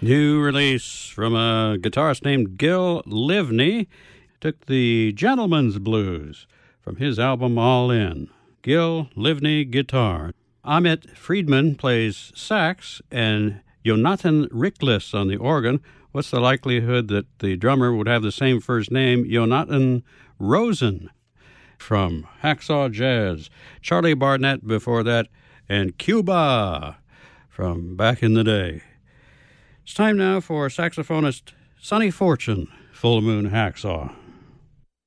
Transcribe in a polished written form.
New release from a guitarist named Gil Livney. Took the Gentleman's Blues from his album All In. Gil Livney guitar. Amit Friedman plays sax and Jonathan Riklis on the organ. What's the likelihood that the drummer would have the same first name, Jonathan Rosen? From Hacksaw Jazz, Charlie Barnett before that, and Cuba from back in the day. It's time now for saxophonist Sonny Fortune, Full Moon Hacksaw.